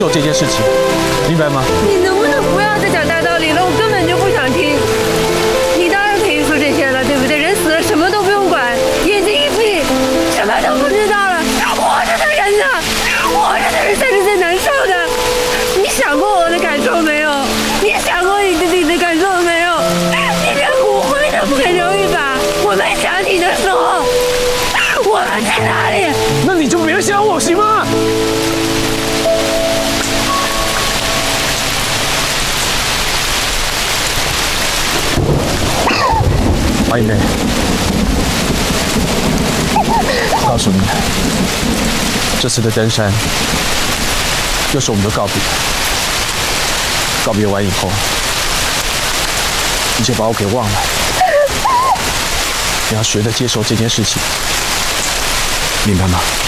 受这件事情，明白吗？ 你能不能不要再讲大道理了？我根本就不想听。你当然可以说这些了，对不对？人死了什么都不用管，眼睛一闭，什么都不知道了。活着的人呢？活着的人才是最难受的。你想过我的感受没有？你想过你自己的感受没有？你连骨灰都不肯留一把。我们想你的时候，我们在哪里？ 那你就别想我行吗？华姨妹，我告诉你，这次的登山又是我们的告别。告别完以后，你就把我给忘了。你要学着接受这件事情，明白吗？